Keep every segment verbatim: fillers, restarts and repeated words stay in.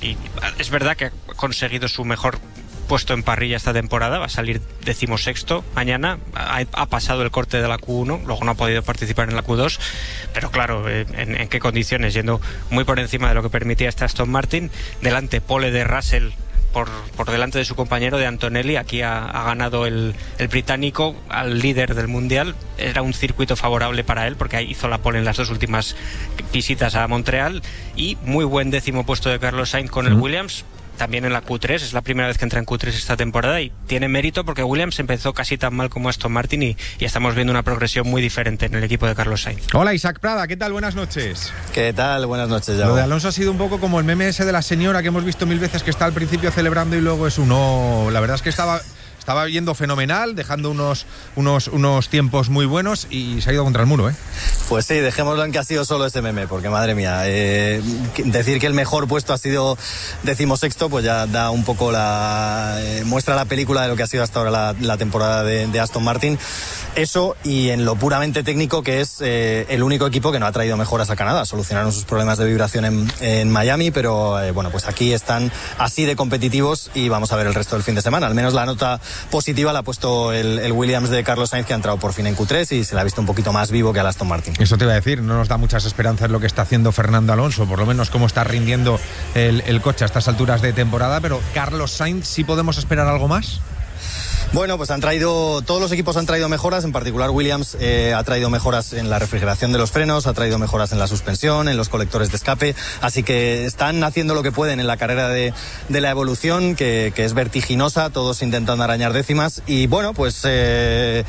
y es verdad que ha conseguido su mejor puesto en parrilla esta temporada, va a salir decimosexto mañana, ha, ha pasado el corte de la Q uno, luego no ha podido participar en la Q dos, pero claro, en, en qué condiciones, yendo muy por encima de lo que permitía este Aston Martin, delante pole de Russell por, por delante de su compañero de Antonelli. Aquí ha, ha ganado el, el británico al líder del mundial. Era un circuito favorable para él porque hizo la pole en las dos últimas visitas a Montreal, y muy buen décimo puesto de Carlos Sainz con el Williams. También en la Q tres, es la primera vez que entra en Q tres esta temporada, y tiene mérito porque Williams empezó casi tan mal como Aston Martin, y, y estamos viendo una progresión muy diferente en el equipo de Carlos Sainz. Hola, Isaac Prada, ¿qué tal? Buenas noches. ¿Qué tal? Buenas noches, ya. Lo de Alonso ha sido un poco como el meme ese de la señora que hemos visto mil veces, que está al principio celebrando y luego es uno. La verdad es que estaba... Estaba yendo fenomenal, dejando unos, unos, unos tiempos muy buenos, y se ha ido contra el muro, ¿eh? Pues sí, dejémoslo en que ha sido solo ese meme, porque madre mía, eh, decir que el mejor puesto ha sido decimosexto, pues ya da un poco la... Eh, muestra la película de lo que ha sido hasta ahora la, la temporada de, de Aston Martin. Eso, y en lo puramente técnico, que es eh, el único equipo que no ha traído mejoras a Canadá. Solucionaron sus problemas de vibración en, en Miami, pero eh, bueno, pues aquí están así de competitivos, y vamos a ver el resto del fin de semana. Al menos la nota positiva la ha puesto el, el Williams de Carlos Sainz, que ha entrado por fin en Q tres y se le ha visto un poquito más vivo que al Aston Martin. Eso te iba a decir, no nos da muchas esperanzas lo que está haciendo Fernando Alonso, por lo menos cómo está rindiendo el, el coche a estas alturas de temporada, pero Carlos Sainz, ¿sí podemos esperar algo más? Bueno, pues han traído, todos los equipos han traído mejoras, en particular Williams eh, ha traído mejoras en la refrigeración de los frenos, ha traído mejoras en la suspensión, en los colectores de escape, así que están haciendo lo que pueden en la carrera de, de la evolución, que, que es vertiginosa, todos intentando arañar décimas, y bueno, pues... Eh,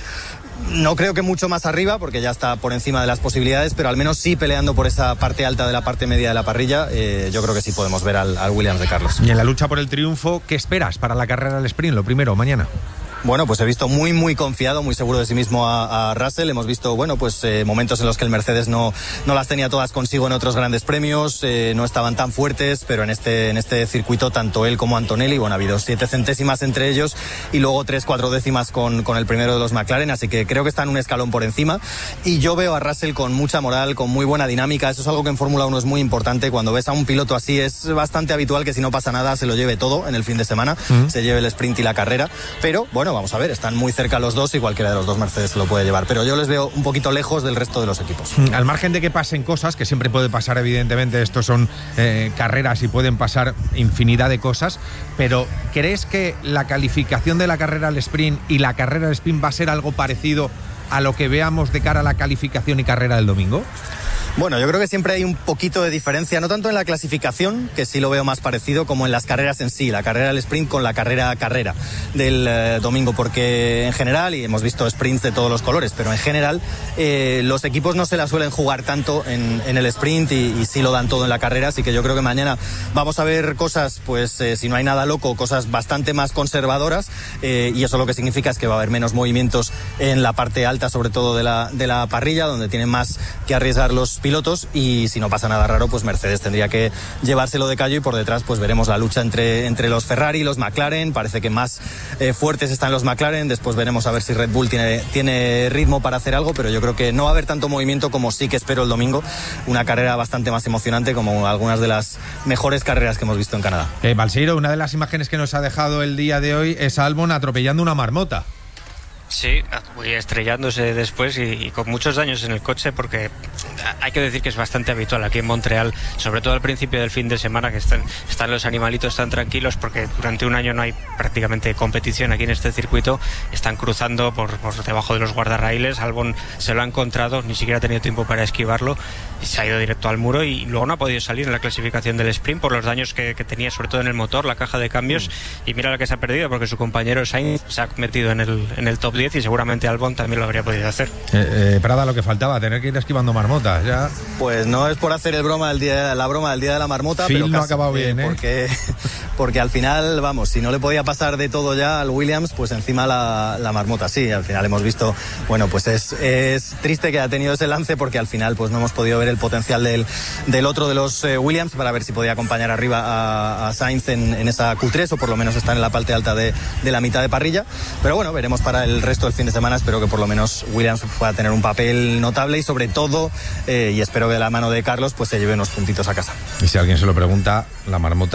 no creo que mucho más arriba, porque ya está por encima de las posibilidades, pero al menos sí peleando por esa parte alta de la parte media de la parrilla. Eh, yo creo que sí podemos ver al, al Williams de Carlos. Y en la lucha por el triunfo, ¿qué esperas para la carrera del sprint? Lo primero, mañana. Bueno, pues he visto muy, muy confiado, muy seguro de sí mismo a, a Russell. Hemos visto, bueno, pues eh, momentos en los que el Mercedes no, no las tenía todas consigo en otros grandes premios, eh, no estaban tan fuertes, pero en este, en este circuito tanto él como Antonelli, bueno, ha habido siete centésimas entre ellos y luego tres, cuatro décimas con, con el primero de los McLaren, así que creo que están un escalón por encima, y yo veo a Russell con mucha moral, con muy buena dinámica. Eso es algo que en Fórmula uno es muy importante. Cuando ves a un piloto así, es bastante habitual que si no pasa nada se lo lleve todo en el fin de semana, mm. se lleve el sprint y la carrera, pero bueno, vamos a ver, están muy cerca los dos y cualquiera de los dos Mercedes se lo puede llevar, pero yo les veo un poquito lejos del resto de los equipos. Al margen de que pasen cosas, que siempre puede pasar, evidentemente, estos son eh, carreras y pueden pasar infinidad de cosas, pero ¿crees que la calificación de la carrera al sprint y la carrera al sprint va a ser algo parecido a lo que veamos de cara a la calificación y carrera del domingo? Bueno, yo creo que siempre hay un poquito de diferencia, no tanto en la clasificación, que sí lo veo más parecido, como en las carreras en sí, la carrera del sprint con la carrera carrera del eh, domingo, porque en general, y hemos visto sprints de todos los colores, pero en general eh, los equipos no se la suelen jugar tanto en, en el sprint y, y sí lo dan todo en la carrera, así que yo creo que mañana vamos a ver cosas, pues eh, si no hay nada loco, cosas bastante más conservadoras, eh, y eso lo que significa es que va a haber menos movimientos en la parte alta, sobre todo de la, de la parrilla, donde tienen más que arriesgar los pilotos, y si no pasa nada raro, pues Mercedes tendría que llevárselo de callo, y por detrás pues veremos la lucha entre, entre los Ferrari y los McLaren. Parece que más eh, fuertes están los McLaren, después veremos a ver si Red Bull tiene, tiene ritmo para hacer algo, pero yo creo que no va a haber tanto movimiento como sí que espero el domingo, una carrera bastante más emocionante, como algunas de las mejores carreras que hemos visto en Canadá. Eh, Balseiro, una de las imágenes que nos ha dejado el día de hoy es Albon atropellando una marmota. Sí, estrellándose después y, y con muchos daños en el coche, porque hay que decir que es bastante habitual aquí en Montreal, sobre todo al principio del fin de semana, que están, están los animalitos tan tranquilos, porque durante un año no hay prácticamente competición aquí en este circuito, están cruzando por, por debajo de los guardarraíles. Albon se lo ha encontrado, ni siquiera ha tenido tiempo para esquivarlo y se ha ido directo al muro, y luego no ha podido salir en la clasificación del sprint por los daños que, que tenía, sobre todo en el motor, la caja de cambios, y mira lo que se ha perdido, porque su compañero Sainz se ha metido en el, en el top diez, y seguramente Albon también lo habría podido hacer. Eh, eh, Prada, lo que faltaba, tener que ir esquivando marmotas ya. Pues no es por hacer el broma del día, la broma del día de la marmota, Phil pero no casi, ha acabado bien, ¿eh? Porque, porque al final, vamos, si no le podía pasar de todo ya al Williams, pues encima la, la marmota sí. Al final hemos visto, bueno, pues es, es triste que ha tenido ese lance, porque al final pues no hemos podido ver el potencial del, del otro de los eh, Williams, para ver si podía acompañar arriba a, a Sainz en, en esa Q tres, o por lo menos estar en la parte alta de, de la mitad de parrilla. Pero bueno, veremos para el resto del fin de semana. Espero que por lo menos Williams pueda tener un papel notable, y sobre todo, eh, y espero que de la mano de Carlos, pues se lleve unos puntitos a casa. Y si alguien se lo pregunta, la marmota